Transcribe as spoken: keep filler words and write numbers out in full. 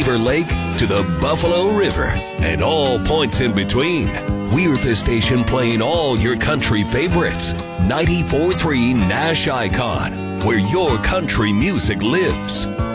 Beaver Lake to the Buffalo River and all points in between. We're the station playing all your country favorites. ninety-four point three Nash Icon, where your country music lives.